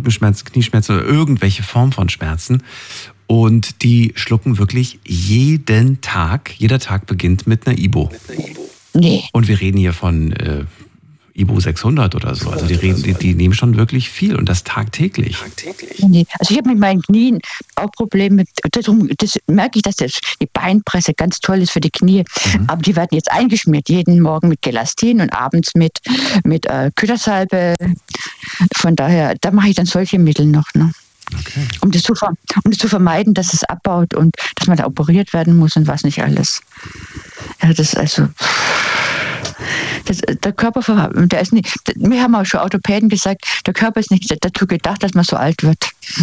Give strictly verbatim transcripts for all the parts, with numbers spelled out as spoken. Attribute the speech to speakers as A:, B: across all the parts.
A: Rückenschmerzen, Knieschmerzen oder irgendwelche Form von Schmerzen. Und die schlucken wirklich jeden Tag. Jeder Tag beginnt mit einer Ibo.
B: Nee.
A: Und wir reden hier von äh, Ibo sechshundert oder so. Also die, reden, die, die nehmen schon wirklich viel und das tagtäglich.
B: Nee. Also ich habe mit meinen Knien auch Probleme. Mit, darum, das merke ich, dass das, die Beinpresse ganz toll ist für die Knie. Mhm. Aber die werden jetzt eingeschmiert, jeden Morgen mit Gelastin und abends mit, mit äh, Küttersalbe. Von daher, da mache ich dann solche Mittel noch. Ne?
A: Okay.
B: Um, das zu, um das zu vermeiden, dass es abbaut und dass man da operiert werden muss und was nicht alles. Ja, das ist also... Das, der Körper, der ist nicht, wir haben auch schon Orthopäden gesagt, der Körper ist nicht dazu gedacht, dass man so alt wird.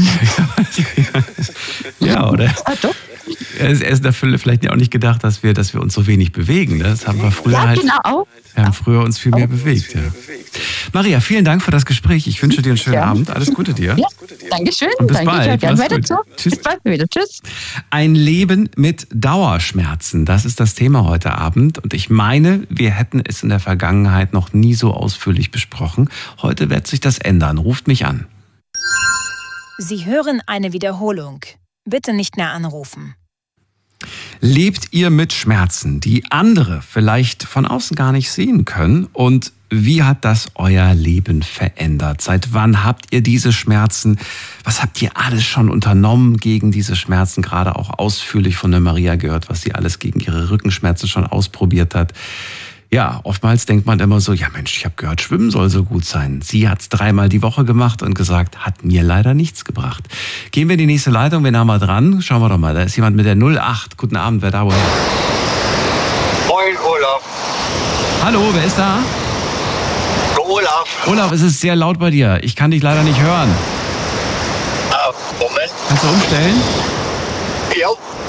A: Ja, oder?
B: Ah, doch.
A: Er ist, er ist dafür vielleicht auch nicht gedacht, dass wir, dass wir uns so wenig bewegen. Ne? Das haben wir früher
B: ja,
A: halt.
B: Genau, auch.
A: Wir haben früher uns viel mehr
B: auch.
A: bewegt. Ja. Maria, vielen Dank für das Gespräch. Ich wünsche dir einen schönen ja. Abend. Alles Gute dir.
B: Ja, Dankeschön.
A: Und bis
B: Danke,
A: bald.
B: Gerne weiter
A: so.
B: Tschüss. Bis bald wieder. Tschüss.
A: Ein Leben mit Dauerschmerzen. Das ist das Thema heute Abend. Und ich meine, wir hätten es in der Vergangenheit noch nie so ausführlich besprochen. Heute wird sich das ändern. Ruft mich an.
C: Sie hören eine Wiederholung. Bitte nicht mehr anrufen.
A: Lebt ihr mit Schmerzen, die andere vielleicht von außen gar nicht sehen können? Und wie hat das euer Leben verändert? Seit wann habt ihr diese Schmerzen? Was habt ihr alles schon unternommen gegen diese Schmerzen? Gerade auch ausführlich von der Maria gehört, was sie alles gegen ihre Rückenschmerzen schon ausprobiert hat. Ja, oftmals denkt man immer so, ja Mensch, ich habe gehört, Schwimmen soll so gut sein. Sie hat es dreimal die Woche gemacht und gesagt, hat mir leider nichts gebracht. Gehen wir in die nächste Leitung, wen haben wir dran? Schauen wir doch mal, da ist jemand mit der null acht. Guten Abend, wer da woher?
D: Moin, Olaf.
A: Hallo, wer ist da?
D: Der Olaf.
A: Olaf, es ist sehr laut bei dir. Ich kann dich leider nicht hören.
D: Ah, Moment.
A: Kannst du umstellen?
D: Ja.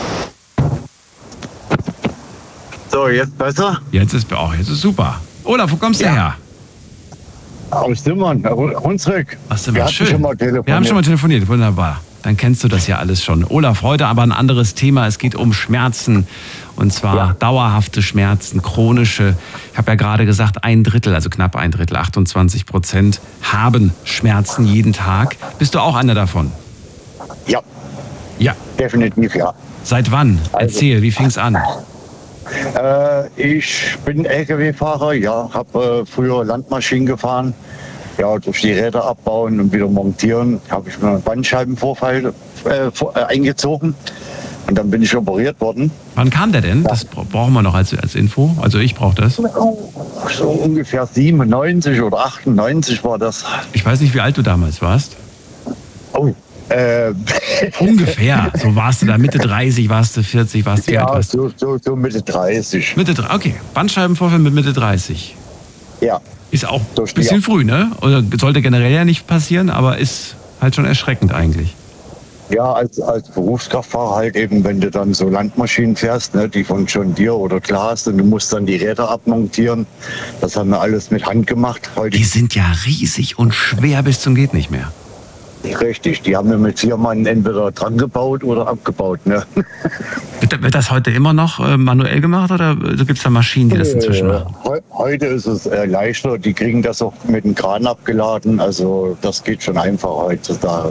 D: So, jetzt besser?
A: Jetzt ist, oh, jetzt ist super. Olaf, wo kommst du
D: Ja.
A: her?
D: Aus Simmern, Hunsrück.
A: Ach, wir,
D: Wir hatten
A: schön.
D: schon mal telefoniert.
A: Wir haben schon mal telefoniert, wunderbar. Dann kennst du das ja alles schon. Olaf, heute aber ein anderes Thema. Es geht um Schmerzen. Und zwar
D: Ja.
A: dauerhafte Schmerzen, chronische. Ich habe ja gerade gesagt, ein Drittel, also knapp ein Drittel, achtundzwanzig Prozent haben Schmerzen jeden Tag. Bist du auch einer davon?
D: Ja,
A: Ja.
D: definitiv ja.
A: Seit wann? Erzähl, wie fing's an?
D: Äh, ich bin L K W-Fahrer, ja, habe äh, früher Landmaschinen gefahren. Ja, durch die Räder abbauen und wieder montieren, habe ich mir einen Bandscheibenvorfall äh, vor, äh, eingezogen. Und dann bin ich operiert worden.
A: Wann kam der denn? Das bra- brauchen wir noch als, als Info. Also ich brauche das.
D: So ungefähr siebenundneunzig oder achtundneunzig war das.
A: Ich weiß nicht, wie alt du damals warst.
D: Oh, äh,
A: Ungefähr. So warst du da Mitte dreißig, warst du vierzig, warst du wie alt
D: ja,
A: warst du?
D: so, so, so Mitte dreißig.
A: Mitte dreißig, okay. Bandscheibenvorfall mit Mitte dreißig.
D: Ja,
A: Ist auch ein
D: Durch die-
A: bisschen früh, ne? Oder sollte generell ja nicht passieren, aber ist halt schon erschreckend eigentlich.
D: ja als, als Berufskraftfahrer halt eben, wenn du dann so Landmaschinen fährst, ne, die von John Deere oder Glas, und du musst dann die Räder abmontieren. Das haben wir alles mit Hand gemacht. Heute
A: Die sind ja riesig und schwer bis zum geht nicht mehr.
D: richtig, die haben wir mit vier Mann entweder dran gebaut oder abgebaut. Ne?
A: Wird, wird das heute immer noch äh, manuell gemacht oder gibt es da Maschinen, die das inzwischen
D: Äh,
A: machen?
D: heu- Heute ist es äh, leichter, die kriegen das auch mit dem Kran abgeladen, also das geht schon einfacher heutzutage.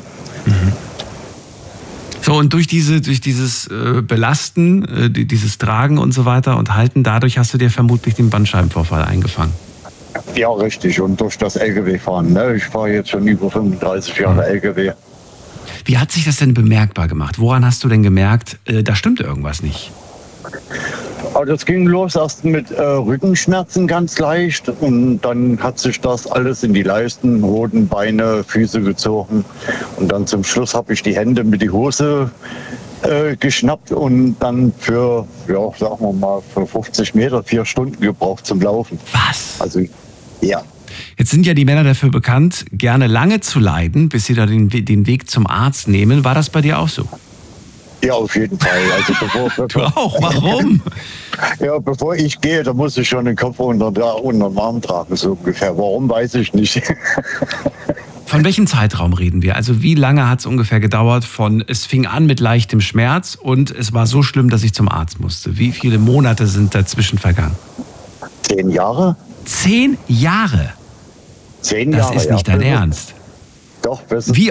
A: So, und durch diese, durch dieses äh, Belasten, äh, die, dieses Tragen und so weiter und Halten, dadurch hast du dir vermutlich den Bandscheibenvorfall eingefangen.
D: Ja, richtig, und durch das L K W-Fahren. Ne? Ich fahre jetzt schon über fünfunddreißig Jahre L K W.
A: Wie hat sich das denn bemerkbar gemacht? Woran hast du denn gemerkt, äh, da stimmt irgendwas nicht?
D: Aber das ging los erst mit äh, Rückenschmerzen ganz leicht und dann hat sich das alles in die Leisten, Hoden, Beine, Füße gezogen und dann zum Schluss habe ich die Hände mit die Hose äh, geschnappt und dann für, ja, sagen wir mal, für fünfzig Meter vier Stunden gebraucht zum Laufen.
A: Was?
D: Also, ja.
A: Jetzt sind ja die Männer dafür bekannt, gerne lange zu leiden, bis sie da den, den Weg zum Arzt nehmen. War das bei dir auch so?
D: Ja, auf jeden Fall. Also bevor,
A: Du
D: bevor,
A: auch? Warum?
D: ja, bevor ich gehe, da muss ich schon den Kopf unter, unter den Arm tragen, so ungefähr. Warum, weiß ich nicht.
A: Von welchem Zeitraum reden wir? Also wie lange hat es ungefähr gedauert von es fing an mit leichtem Schmerz und es war so schlimm, dass ich zum Arzt musste? Wie viele Monate sind dazwischen vergangen?
D: Zehn Jahre?
A: Zehn Jahre?
D: Zehn
A: Das
D: Jahre,
A: ist nicht
D: ja.
A: dein Ernst.
D: Doch, besser.
A: Wie